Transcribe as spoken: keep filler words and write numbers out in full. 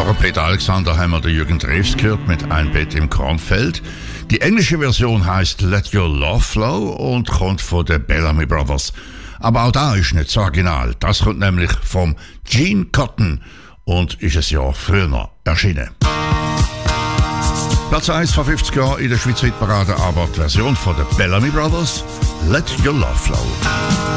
Vor Peter Alexander haben wir den Jürgen Drews gehört mit Ein Bett im Kornfeld. Die englische Version heißt Let Your Love Flow und kommt von den Bellamy Brothers. Aber auch da ist nicht so original. Das kommt nämlich vom Gene Cotton und ist ein Jahr früher erschienen. Platz eins vor fünfzig Jahren in der Schweizer Hitparade, aber die Version von den Bellamy Brothers, Let Your Love Flow.